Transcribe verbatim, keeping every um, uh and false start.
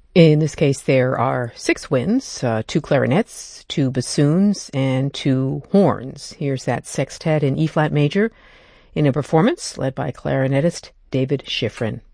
In this case, there are six winds, uh, two clarinets, two bassoons, and two horns. Here's that sextet in E-flat major in a performance led by clarinetist David Schifrin.